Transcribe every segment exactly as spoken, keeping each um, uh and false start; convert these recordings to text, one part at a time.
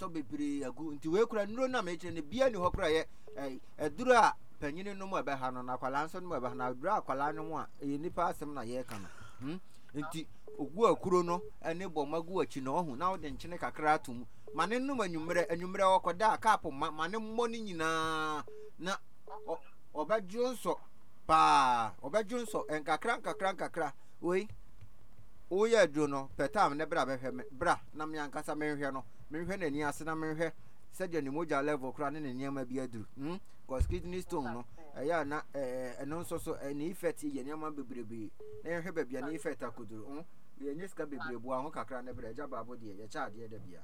so bebre agu nti we kura nuro na me kire ne bia ni hokura ye eduru a panyini no mo ebe ha no na kwala nso no mo ebe ha na duru akwala no mo a e nipa asem na ye ka no hm nti ogu akuro no ene bo magu achi no hu na wo de nchene kakra atum mane num anwumre anwumre okoda kapo mane mmɔ ni nyina na obajo nso pa obajo nso enkakra nkakra nkakra oi oya aduro no petam ne bra behwe me bra na me ankasa menhwe no menhwe nani ase na menhwe sɛde ne moja level kra ne nneɛma bi aduru hm cause kidney stone no ɛya na eh ɛno nso so ne effect yɛ nneɛma bebrebe na yɛhwɛ ba bia ne effect akoduru hm yɛ nye ska bebrebe a ho kakra ne bra agya baabo de yɛ kya ade da bia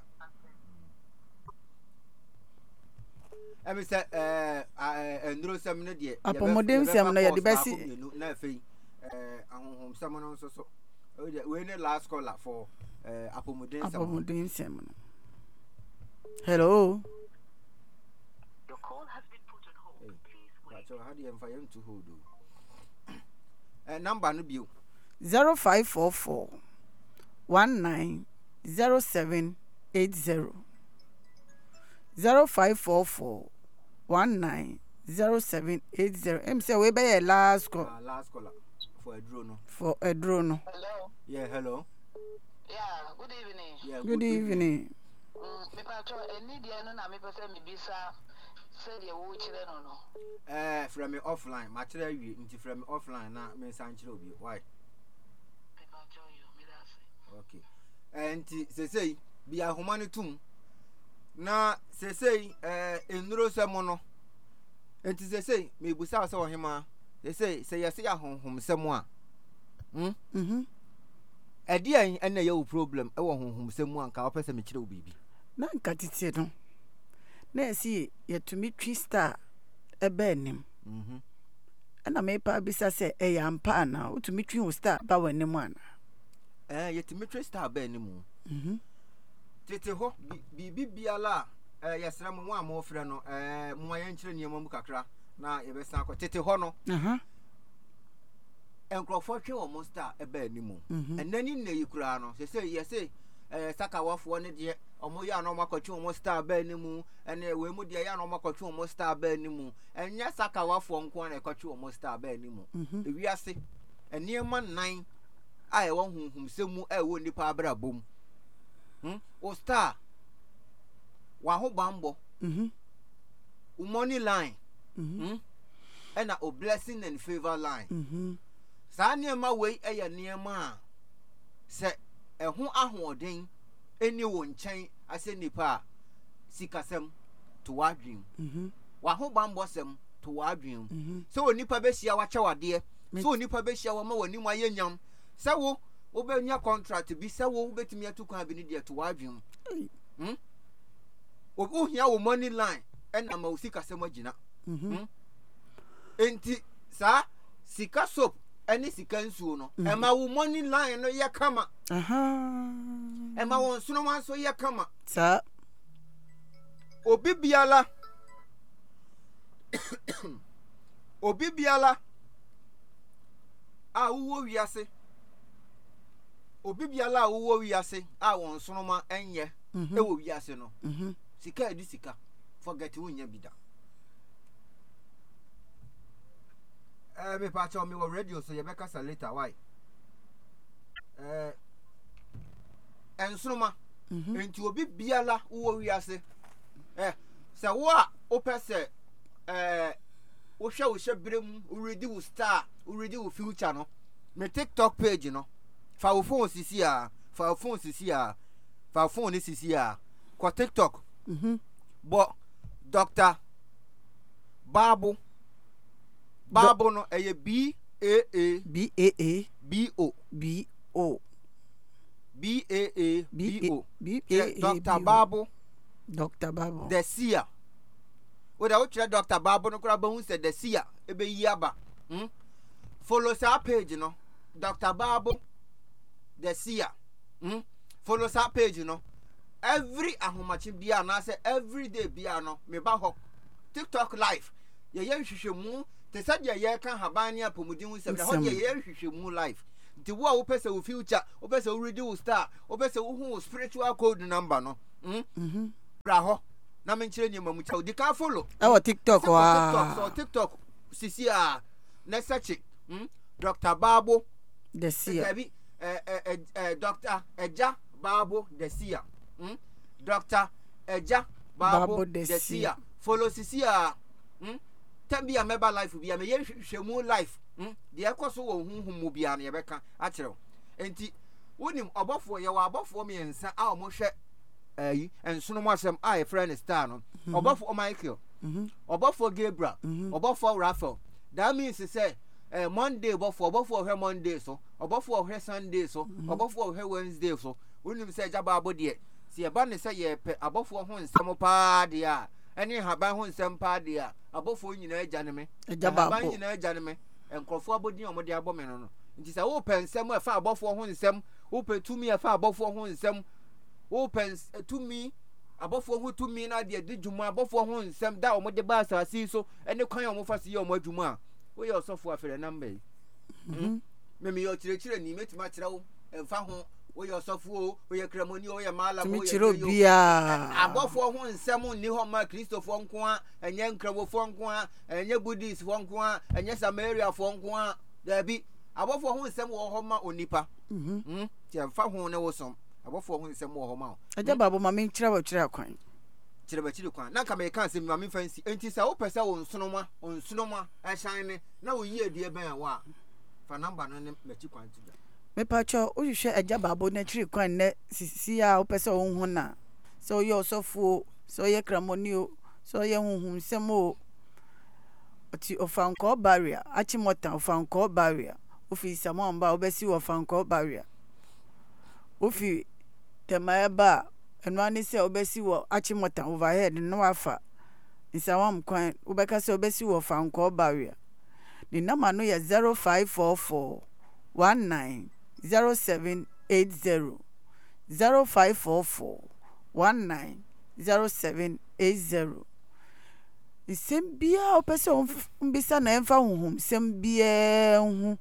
ɛmi sɛ eh nduro sɛm ne de apomodem sɛm no yɛ de bɛsi na afei eh ahohom sɛm no nso so we need last caller for uh, apomodin apomodin sɛm no. Hello. Your call has been put on hold. Hey. Please wait. So how do you invite to hold? Uh, number no bio. zero five four four one nine zero seven eight zero. zero five four four one nine zero seven eight zero. Em say we be last call. Uh, last caller for a drone. For a drone. Hello. Yeah, hello. Yeah, good evening. Yeah, good, good evening. evening. Mm, me pato eni dia no na me pese me bisa se dia wo kire no no. Eh, from me offline, ma kire awie, nti from me offline na me san kire obi. Why? Me pato you, me da se. Okay. Eh, nti se sei bia homa no tum. Na se sei eh enuro semo no. Nti se sei me busa se wo hema. Se sei se yese ya honhom semo a. Hm? Mhm. Edi an ena ye wo problem e wo honhom semu anka wo pese me kire wo bibi na nka tete no na esi yetumi twi star ebe anim mhm ana me pa bisa se e ya mpa ana utumi twi wo star ba wanim ana eh yetumi twi star ba anim mhm tete ho bibi biala eh yesra mo wa mo frɛ no eh mo ayen kire niam mu kakra na ye be san akɔ tete ho no aha enkrofo twe wo monster ebe animu Mhm. enani na yikura no se se yese eh saka wafo ne de omo ya no makotwe wo monster ebe animu ene we mu de ya no makotwe wo monster ebe animu enya saka wafo nko na ekotwe wo monster ebe animu Mhm. ewiase eniema nan a e wo hunhum semu e wo nipa abra bom hm o star wa ho bambo Mhm. o money line Mhm. hm ena o blessing and favor line Mhm. saa niema wei eye niema a se eho ahoden eni wo nkyɛn ase nipa sikasɛm to wadwin Mhm. wa ho bambɔsɛm to wadwin Mhm. se wo nipa behia wa kyɛwade se wo nipa behia wa ma wani mu ayanyam se wo wo benya contract bi se wo betumi atukwan bi ne de to wadwin hm wo hia wo money line ɛna ma wo sikasɛm agina Mhm. enti saa sika soap any sika nsuo no e ma wo money line no ye kama aha e ma won suno man so ye kama sa obi biala obi biala a wo wiase obi biala a wo wiase a won suno man enye e wo wiase no Mhm. sika edi sika forget wo nya bida eh me pa cho me wo radio so ye be kasa later why eh ensunuma Mhm. enti obi biala wo wiase eh se wo a o pese eh wo hwe wo hwe brem wo ready wo star wo ready wo future no me TikTok page no fa wo phone sisi a fa wo phone sisi a fa phone ni sisi a ko TikTok Mhm. bo Doctor Babu Babu no eye B A A B A A B O B O B A A B O B A A Doctor Babu Doctor Babu the seer. We da wo Doctor Babu no kura ba hu se the seer e be yi aba. Hm? Follow sa page no. Doctor Babu the seer. Hm? Follow sa page no. Every ahomachi bia na say every day bia no me ba ho. TikTok live. Ye ye hwehwemu te said ye ye kan haban ne apomudin hu se me ho ye ye hwehwemu live. Nti wo a wo pese wo future, wo pese wo ready wo star, wo pese wo hu spiritual code number no. Hm? Mhm. braho na menkyere ni mamu cha odi ka follow e wo TikTok wa TikTok so TikTok sisi a na search hmm Doctor Babo Desia eh eh eh Doctor Eja Babo Desia hmm Doctor Eja Babo Desia follow sisi a hmm tambi a meba life bi a me ye hwehwemu life hmm de ekoso wo hunhum mu bia na ye beka a kyerɛw enti wonim obofo ye wa obofo me nsa a omo hwɛ ayi ensono mo asɛm a ye friend star no obofo Michael mhm obofo Gabriel obofo Raphael that means say eh Monday obofo obofo hwɛ Monday so obofo hwɛ Sunday so obofo hwɛ Wednesday so wonim say jaba abode si e ba ne say ye pɛ abofo ho nsɛm paa de a ɛne haban ho nsɛm paa de a abofo nyina agya ne me haban nyina agya ne me enkrofo abodi omo de abɔ me no no nti sɛ wo pɛ nsɛm a fa abofo ho nsɛm wo pɛ tumi a fa abofo ho nsɛm wo pɛ tumi abofo ho tumi na de de dwuma abofo ho nsɛm da omo de ba asasi so ɛne kwan omo fa se ye omo adwuma wo ye osofo afere number yi mhm me me yo kirekire ni metima kire wo emfa ho wo ye osofo o wo ye kramoni wo ye mala wo ye bia abofo ho nsɛm ni ho ma Kristofo nko a enye nkrawofo nko a enye Buddhist fo nko a enye Samaria fo nko a da bi abofo ho nsɛm wo ho ma onipa mhm mhm ti emfa ho ne wo som abofo ho nsɛm wo ho ma aja babo ma me nkira wo kira kwan kire ba kire kwan na ka me kan se ma me fansi enti sa wo pese wo nsonoma onsonoma a shine ne na wo yi adie ban wa fa number no ne machi kwan tu me pacho o hwehwe aja babo na kire kwan ne sisi a wo pese wo hu na so ye osofo so ye kramoni o so ye huhum nsɛm o oti ofanko barrier achimota ofanko barrier ofi samamba obesi ofanko barrier ofi temaeba enwani se obesi wo achimota overhead no afa nsawam kwan obeka se obesi wo fanko barrier ni number no ye zero five four four one nine zero seven eight zero zero five four four one nine zero seven eight zero Isembia opese umbisa na emfa huhum sembia hu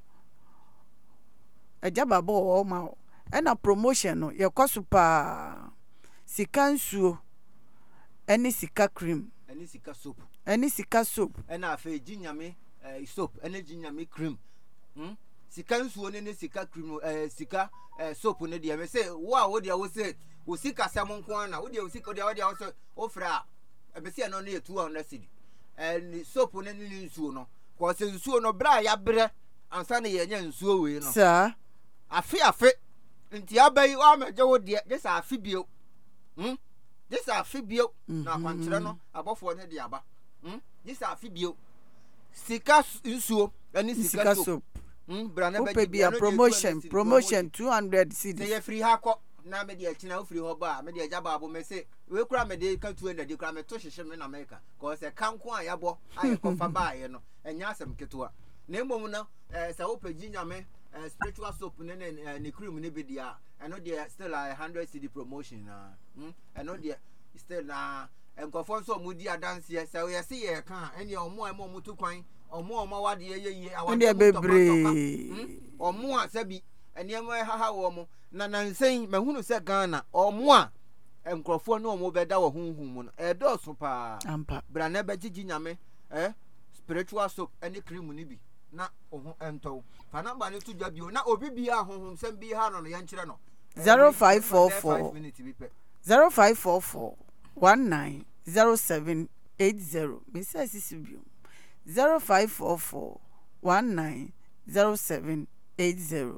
aja babo o ma ena promotion no ye kwaso pa sika nsuo eni sika cream eni sika soap eni sika soap ena afa ginyame eh soap eni ginyame cream hm sika nsuo ne ne sika cream eh sika eh soap ne de me say wo a wo de wo say wo sika sam nko na wo de wo sika de wo de wo so wo fra ebesi no ne two hundred cedi and soap ne ne nsuo no ko se nsuo no bra ya bre ansa ne ye nya nsuo we no sa afi afi nti abai wa meje wo de je sa afi bio hm je sa afi bio na kwankyere no abofo ne de aba hm je sa afi bio sika nsuo ani sika soap hm bra na ba bia promotion promotion two hundred cedi ye free ha ko na me de akina ofiri ho ba me de ajaba abo me se we kura me de ka two hundred de kura me to hyehye me na America ko se kanko a yabo aye ko fa ba aye no enya asem ketewa na emom no eh sa opagi nyame spiritual soap ne ne ne cream ne be dia eno de still a one hundred cedi promotion na hm eno de still na enkofo nso mu di adanse se we se ye kan ene omo emo mutu kwan omo omo wade ye ye awade bebre omo a sabi ene emo ha ha wo mo na nansen mahunu se Ghana omo a enkrofo no omo beda wo hunhun mu no e do so pa ampa bra na be gigi nyame eh spiritual soap ene cream ni bi na oho ento fa number ne to dwa bio na obi bia honhom sem bi ha no no yan kire no zero five four four zero five four four one nine zero seven eight zero me say sisibio zero five four four one nine zero seven eight zero.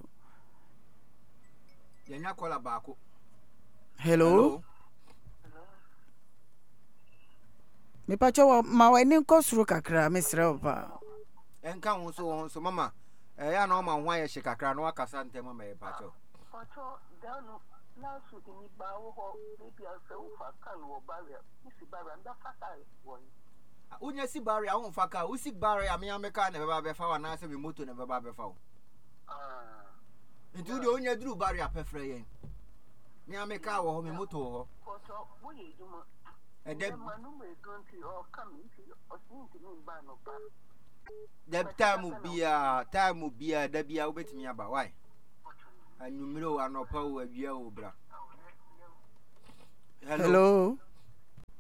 Yenya kola baako. Hello. Hello. Me pacho ma wa ni nkosuru kakra me sere opa. Enka ho so ho so mama. Eh ya na o ma ho aye hye kakra no akasa ntem ma me pacho. Pacho dano na su ni ba wo ho baby ase wo fa kan wo barrier. Isi barrier nda fa kai wo. Unya si barrier wo fa ka, usi barrier me ameka na be ba be fa wa na se me moto na be ba be fa wo. Ah. Ntu de onya duru barrier pefre yen. Me ameka wo ho me moto ho. Pacho wo ye duma. E de manu me twenty or come into or think me ba no ba. The time bia time bia da bia obetimi aba why anumiro anopa wo awia wo bra. Hello.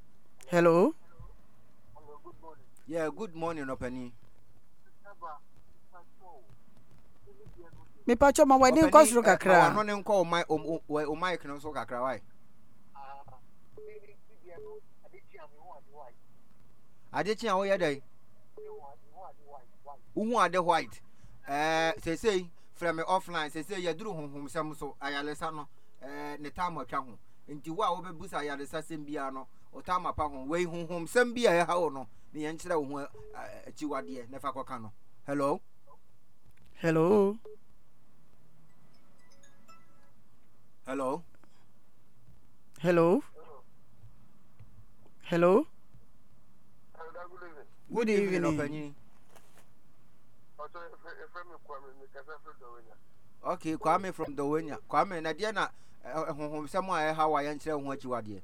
Hello. Hello, good morning. Yeah, good morning, Openi. Me pacho ma wani nko suru kakra. Ano ne nko o mic o o mic no so kakra why? Ah, maybe the no, I did see am one white. Adechi a wo ye dai? Uhu ade white. Eh, say say from me offline say say ye duru honhom sem so ayalesa no eh ne time atwa ho. Nti wo a wo bebusa ayalesa sem bia no o time apa ho we honhom sem bia ye ha wo no ne ye nkire wo ho achiwade ne fa koka no. Hello. Hello. Hello. Hello. Hello. Good evening, Openi. Okay, Kwame from Dowenya. Kwame, na dia na honhom sem a ye ha wa ye nkire wo ho achiwade.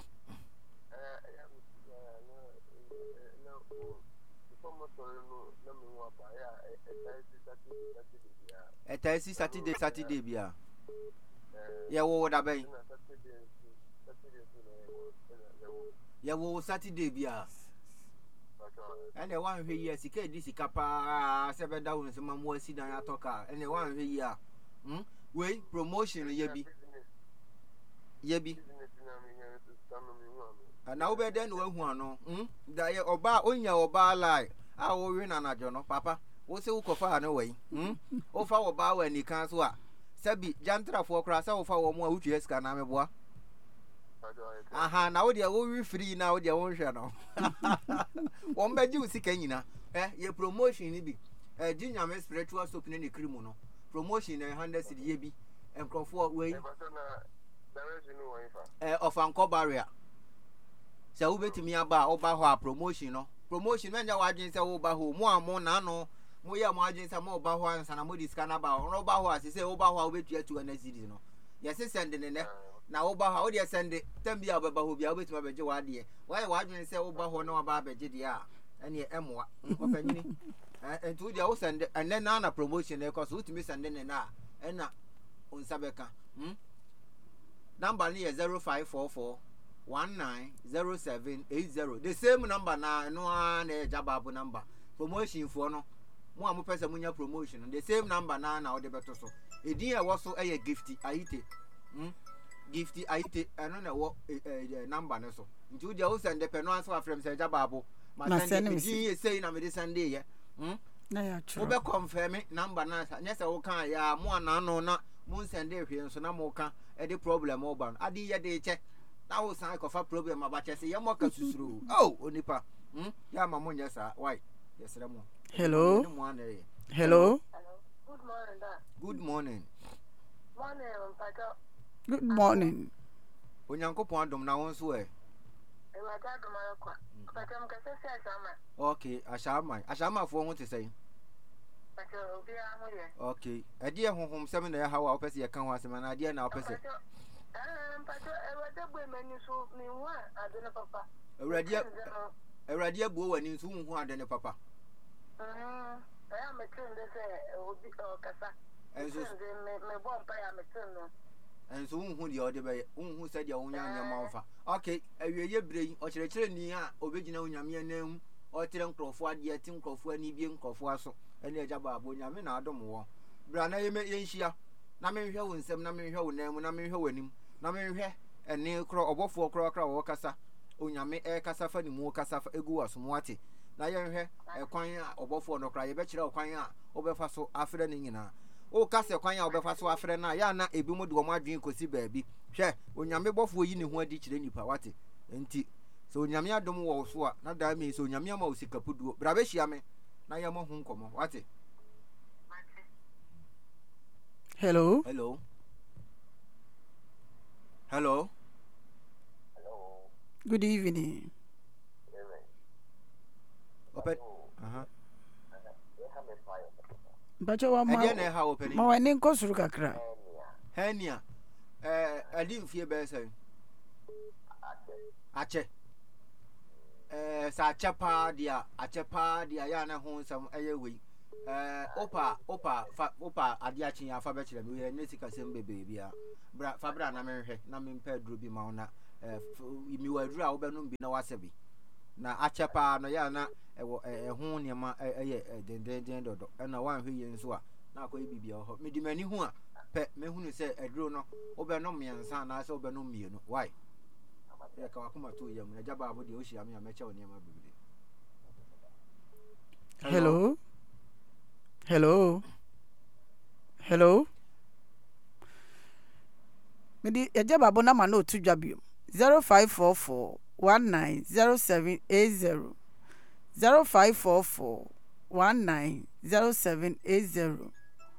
Etaisi Saturday Saturday bia. Ya wo da ben. Ya wo Saturday bia. Ene wan hwe yi sika edi sika pa se be da won se mamu asidan atoka. Ene wan hwe yi a. Hm? We promotion ye bi. Ye bi. Na wo be den wo hu ano. Hm? Da ye oba onya oba lai. A wo wi na najo no papa. Wo se wo kofa na we. Hm? Wo fa wo ba wa ni kan so a. Sabi jantra fo kra sa wo fa wo mu a wutwe sika na meboa. Aha, na wo de wo wi free na wo de wo hwe no. Wo mbaji usika nyina. Eh, ye promotion ni bi. Eh, Jinyame spiritual soap ne ne krimu no. Promotion na one hundred cedi ye bi. Enkrofo we. Eh, of Anko barrier. Sa wo betimi aba oba ho a promotion no. Promotion na nya wa adwen se wo ba ho mu amo na no. Mo ya mo adwen se mo ba ho ansa na mo diska na ba ho no ba ho asese wo ba ho a wo betua two hundred cedi no. Ye se send ne ne. Na wo ba ho wo de send tam bia wo ba ho bia wo betuma beje wa de. Wa ye wa adwen se wo ba ho na wo ba beje de a. Ene emoa. Ofanyini. Eh entu dia wo send ene na na promotion e cause utimi send ne na. Ena onsabeka. Hm? Number ni zero five four four one nine zero seven eight zero. The same number na no na jababu number. Promotion for no. Mo am pese munya promotion. The same number na na ode beto so. Edin e wo so eye gifty ayite. Hm? Gifty ayite eno na wo number ne so. Nti wo dia wo send the peno answer from se jababu. Ma send me edin e say na me de Sunday ye. Hm? Na ya true. Wo be confirm number na nya se wo kan ya mo na no na mo send e hwe so na mo kan e de problem o ba. Adi ye de che. Na wo san ko fa problem abache se ye mo ka susuru. Oh, onipa. Hm? Ya ma mo nya sa. Why? Yes, Ramo. Hello. Hello. Hello. Good morning, Dad. Good morning. Morning, Mpacho. Good morning. Onyankopon adom na won so e. E wa ta do ma kwa. Mpacho mkase se asama. Okay, ashama. Ashama fo ho te sei. Mpacho obi a mo ye. Okay. E de honhom sem na ya hawa opese ye kan ho asema na de na opese. Eh, Mpacho e wa ta bu mani so ni wa ade na papa. Ewrade Ewrade abuo wani nso hu ade ne papa. Mhm. I am a train de se obi o kasa. Enso me me bo mpa ya me train no. enso hu de ode be hu se de wonya nyama ofa. Okay, awieye brei o kire kire ni a obegina onyame anam o tire nkrofo ade ati nkrofo ani bie nkrofo aso ene eja ba abo nyame na adom wo. Bra na yeme yenhia na menhwe wo nsem na menhwe wo nam na menhwe wanim na menhwe ene kro obofo kro kra wo kasa onyame e kasa fa ni mu kasa fa egu waso ate na yenhwe e kwan a obofo no kra ye be kire kwan a obefa so afre ne nyina o kasa kwan a obefa so afre na ya na ebi mu de wo adwen kosi baabi hwe onyame bofo yi ne ho adi kire nipa wate enti so onyame adom wo so a na da me so onyame ama osikapuduo bra be hia me na ye mo ho nkomo wate. Hello. Hello. Hello. Hello. Good evening. Open. Uh-huh. Mpacho wa ma. Ede na ha open. Ma wani nko suru kakra. Henia. Eh, adi mfie be say. Ache. Eh, sa chapa dia, achepa dia ya na ho nsam eye we. Eh, opa, opa, fa, opa adi achi afa be kire me we ne sika sem bebe bia. Bra fa bra na menhwe na mempa duro bi ma ona. eh mi waduru a wo be no bi na wasabi na achepa no ya na ewo eho niema eye dendenden dodo na wan hwe ye nso a na akoy bibia ho medi mani hu a pe mehunu se aduro no wo be no miensa na se wo be no mienu why ya ka wakoma to yam na jaba abo de o hia me a mecha oniema bibide. Hello. Hello. Hello. Medi ejaba bo na ma na otu dwabio zero five four four one nine zero seven eight zero zero five four four one nine zero seven eight zero.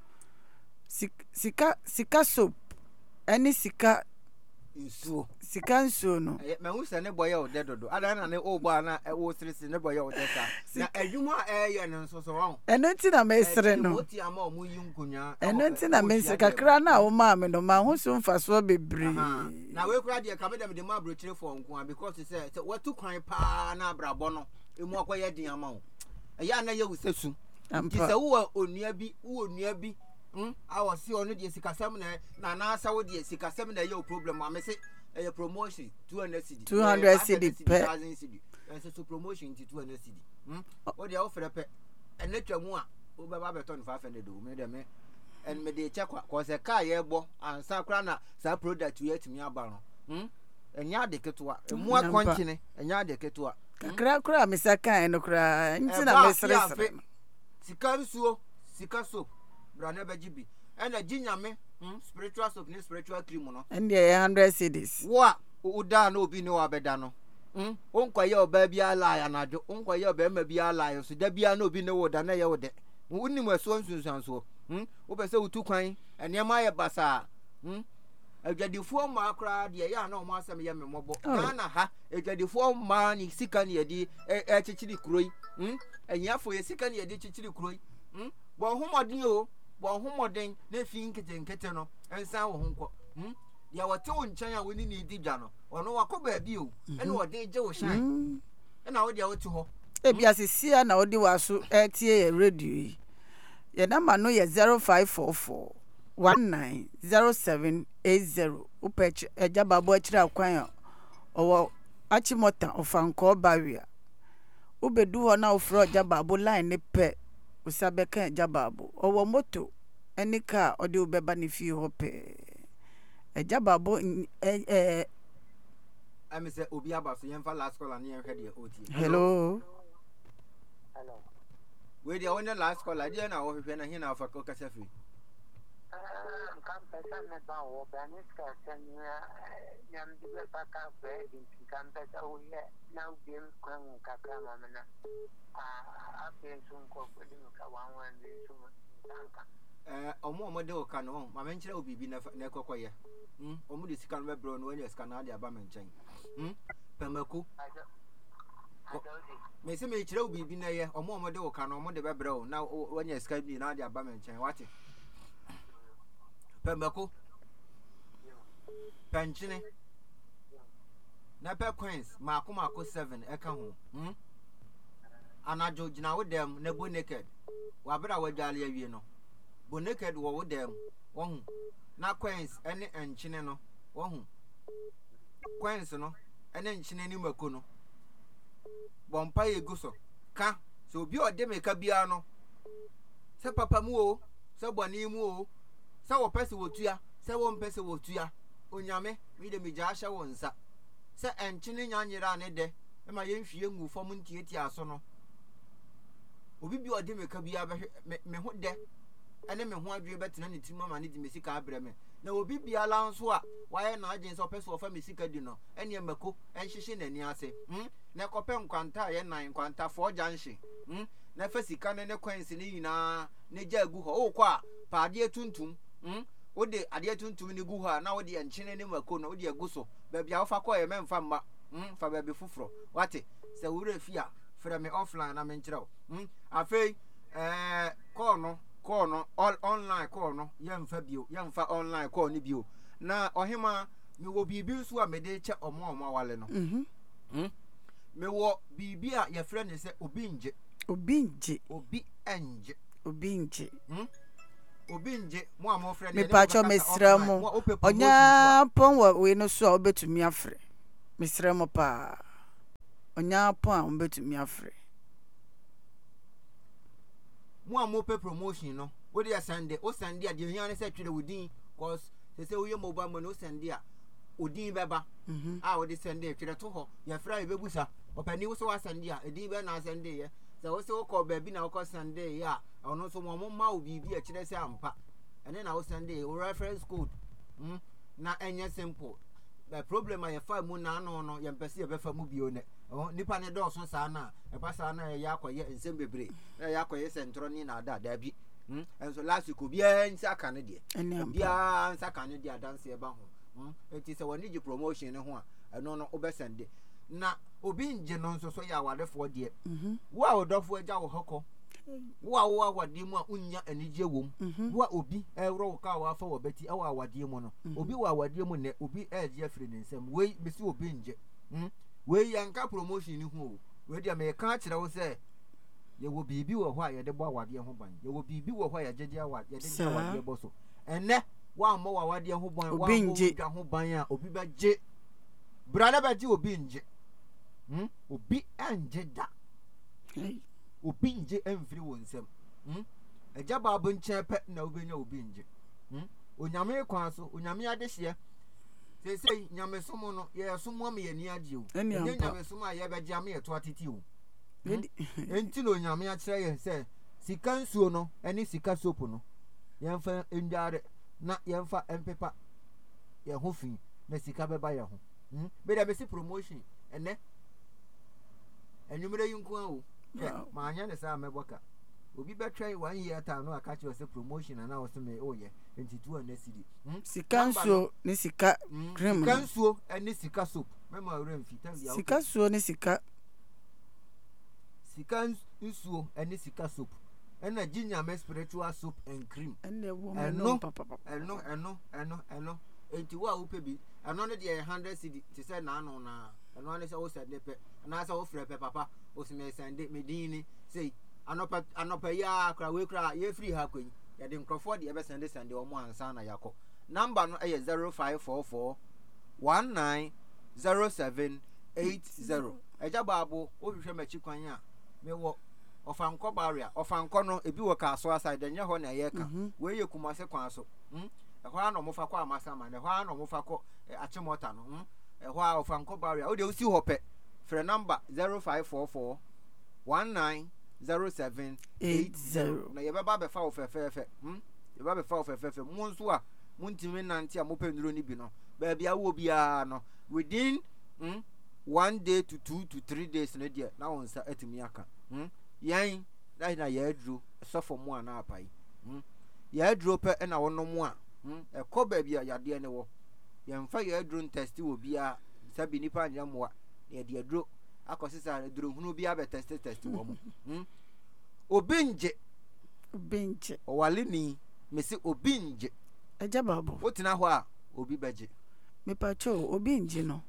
Sika sika soap any sika nsuo sika nsuo no me hu se ne boye o de dodo ada na ne o gba na e wo sirisi ne boye o de sa na adwuma eh ye ne nso so won eno nti na me sere no oti ama o mu yi nkunya eno nti na me sika kra na o ma me no ma hu so mfaso bebre na we kra de ka me dem de ma brochire for nko because say what to kwan pa na abrabo no emu akoye din ama o eya na ye wusesu ti se wo onua bi wo onua bi hm awo si onu de sikasem na na na asa wo de sikasem na ye o problem am say a promotion two hundred cedi two hundred cedi per thousand cedi and so promotion to two hundred cedi hm what dey offer pe and netwa mu a wo be ba beton five hundred o me dem and me dey check kwa se car ye gbo ansa kra na sa product we atimi aba no hm enya de ketoa emu akonchine enya de ketoa kakra kra me saka no kra nti na me sere sere sika nsuo sika soap brana bejibi ena ginyame hm spiritual soap ni spiritual cream no and dey one hundred cedis wo a uda na obi ni wa beda no hm onkwaye oba bia la ya najo onkwaye oba ma bia la yo so da bia na obi ne wo da na ye wo de unnim aso nsunsanso hm wo be se wutu kwan ene ma ye basa hm adwadifo ma akra de ya na o ma asem ye memobo na ha adwadifo ma ni sika ni yedi e chichiri kuroi hm enyafo ye sika ni yedi chichiri kuroi hm bo homodin o bo homodin na fi nkete nkete no ensan wo honko hm ya wote wo nchan a woni ni di dwa no ono wakoba bi o ene wo de je wo shan ena wo de wote ho e bia sesia na wo de waso etie ye radio yi ye number no ye zero five four four one nine zero seven eight zero upech ejaba bo akira kwan owo achimota ofanko barrier ubedu ho na ofro ejaba bo line ne pe usabeka ejaba bo owo moto eni car ode ubeba ne fi ho pe ejaba bo eh eh ami se obi abaso yemfa last call na yemhwe de oti hello hello we de one last call ade na wo hwehwe na hin na afa ko kasa fi kan pesa me ba wo banis ka senya nyam di be paka be din kan pesa o ye na ubiem kwan kakra mamana a apen sun ko ko din ka wan wan din sun tanka eh omo omo de o ka no ma men kire obi bi na na kokoye hm omo de sika no be bro no we sika na de aba men chen hm pemaku me se me kire obi bi na ye omo omo de o ka no omo de be bro na we sika ni na de aba men chen wate pembako penchine na pe coins mako mako seven eka ho hm anajo gina wo dem na bo naked wa bra wadwale awie no bo naked wo wo dem wo hu na coins ene enchine no wo hu coins no ene enchine ni mako no bompa ye guso ka so obi ode meka bia no se papa mu o se boni mu o se wo pese wotua se wo mpese wotua onyame mi de mi ja hye wo nsa se enchine nyanyira ne de e ma yemhwie ngu fom ntietie aso no obi bi ode meka bia me ho de ene me ho adwe betena ne timo ma ne di mesika abre me na obi bia la nso a waye na agyen so pese wo fa mesika di no ene emako enhyehye nani ase hm na kope nkwanta ye nan nkwanta fo janhye hm na fa sika ne ne coins ne nyina ne ja gu ho o kwa pa ade tuntum hm ode ade tuntum ne gu ho na ode enchene ne mako no ode agu so ba bia wo fa ko ye memfa mba hm fa ba bi fufuro wate se wure fia fra me offline na me nkyerɛ hm afei eh call no call no all online call no yemfa bio yemfa online call ni bio na ohima me wo bibi nso a me de che omo omo wale no mhm hm me wo bibi a ye frɛ ne se obi nje obi nje obi enje obi nje hm obi nje mo a mo frɛ ne me pa cho me sra mo onya pon wa we no so obetumi afre Misre mo pa. Onya po a mbetumi afre. Mo am pay promotion no. Wo dey send o send dia de yan say twere wodin cause they say we mobile money o send dia odin beba. Mhm. Ah, wo dey send dia twere to ho. Ya fra e bebusa. Opani wo so wa send dia edin be na send dia. So wo say wo call baby na wo call send dia. Ono so mo ma wo bibi e kire say ampa. Ene na wo send dia wo reference code. Mm. Na enye simple. The problem I fa mu na no no ye mpese ye be fa mu bio ne. Oh nipa ne do so sa na e pa sa na ye akoye nsem bebre. Na ye akoye sentro ni na ada da bi. Hmm. And so last week obi ansa ka ne de. Bia ansa ka ne de adanse e ba ho. Hmm. Enti se woni gi promotion ne ho a eno no obe sende. Na obi nje no nso so ya wadefo de. Mhm. Wo a odofo agya wo hoko. Wo a wo awade mu a unya anije wom. Wo a obi ewro wo ka wo afa wo beti e wo awade mu no. Obi wo awade mu ne obi eje afre ne nsam. Wei besi obi nje. Hmm. Wei yanka promotion ni ho. Wei dia me ka kire wo se ye wo bibi wo ho a ye de bo awade ho ban. Ye wo bibi wo ho a ye jeje awade ye de awade bo so. Enne wa mo awade ho ban wa mo dwa ho ban a obi ba je. Brada ba je obi nje. Hmm. Obi anje da. Hey. Obi nje emfiri wo nsem. Hmm. Eja babu nche pe na obenya obi nje. Hmm. Onyame kwan so, onyame adehye. Say say nyame somo no, ye somo me ye ni agye o. Nye nyame somo a ye beje ame ye to atiti o. Enti no nyame a kire ye say sika nsuo no, eni sika soap no. Ye mfa ndare na ye mfa empepa ye ho fi na sika beba ye ho. Hmm. Be da be si promotion ene. Enyumere yinko o. Yeah, ma anya ne sa meboka. Obi betray one year time no aka che promotion na wo se me oh ye twenty-two na cedi. Hmm? Sika nsuo ni sika cream. Sika nsuo eni sika soap. Mema ore mfita bia. Sika nsuo ni sika. Sika nsuo eni sika soap. Ena ginger me spiritual soap and cream. Ene wo me no papa papa. Eno eno eno eno. Enti wa wo pe bi. Ano ne de one hundred cedi ti say na no na. Ano ne say wo send pe. Na say wo frɛ pe papa. O se me send medini say anopa anopa ya kra we kra ye free ha kwen. Ya de nkrofo de e be send send o mo ansa na yakọ. Number no e zero five four four one nine zero seven eight zero. Eja baabo o hwehwe machi kwan a me wo ofanko barrier ofanko no ebi wo ka so aside enye ho na ye ka we ye kumase kwan so hm e ho na mo fa kwa amasa ma ne ho na mo fa ko achimota no hm e ho a ofanko barrier o de o si ho pe free number zero five four four one nine zero seven eight zero na ye baba be fa wo fefefe hm ye baba be fa wo fefefe mo nso a mo ntimi nante a mo pe nduro ni bi no ba bia wo bia no within hm one day to two to three days na dia na won sa atimi aka hm yan na na ye aduro so for mo ana apai hm ye aduro pe na wono mo a hm e ko ba bia yade ne wo ye mfa ye aduro test wo bia sabi nipa anya mo a ye de aduro akosisa aduro hunu bia be test test wo mo hm obinje obinje o wale ni mesi obinje eja babo otina ho a obi beje me pacho obinje no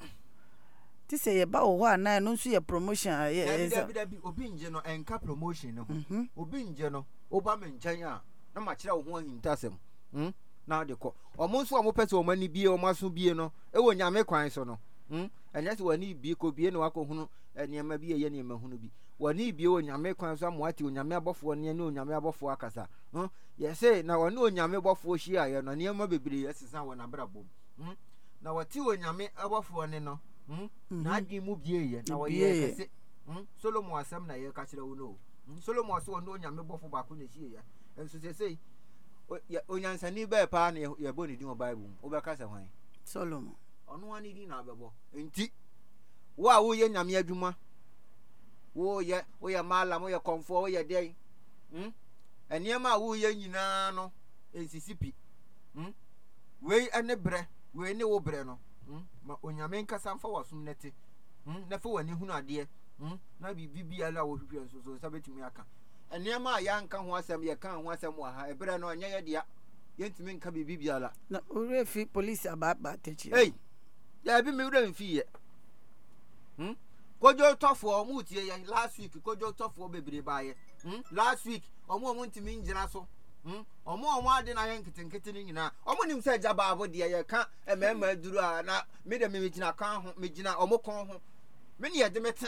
ti se ye ba wo na no nso ye promotion a ye ye obi nje no enka promotion no obi nje no oba me nchen a na ma kire wo ho ahintasem hm na de ko omo nso omo pese omo ani bie omo aso bie no e wo nyame kwan so no hm enya se wani bie ko bie no akọ hunu enema bie ye ne hunu bi wani bie wo nyame kwan so amo ati onyame abofo ne ne onyame abofo akasa hm ye se na wani onyame abofo hia ye no ne ma bebre asesa wo na brabom hm na wati onyame abofo ne no hm na adi mu bie ye na wo ye kase hm Solomon asem na ye ka kire wo no hm Solomon aso wo no onyame bofo ba ko na hie ye enso se sei onyansani be pa na ye bo ni di mo Bible wo be kasa hwan Solomon ono ani di na bebo enti wo a wo ye nyame adwuma wo ye wo ye mala mo ye komfo wo ye dei hm eniema wo ye nyina no ensisipi hm we ene bre we ne wo bre no hm ma onyame nkasa mfa wasum nete hm na fa wani hunu ade hm na bibi bia la wo hwehwe nso so sabetimi aka eniema ya nka ho asem ye kan ho asem wa ha ebre no nya ye dia yentimi nka bibi bia la na ore fi police ababa techi hey ya bi mi ure mfi ye hm kojo tofo mu tie ye last week kojo tofo bebre ba ye hm last week omo omo ntimi njira so hmm omo omo ade na ye nketenkete ni nyina omo nim se agya baabo de ye ka emema duru a na me de me gina kan ho me gina omo kon ho me ne ye de me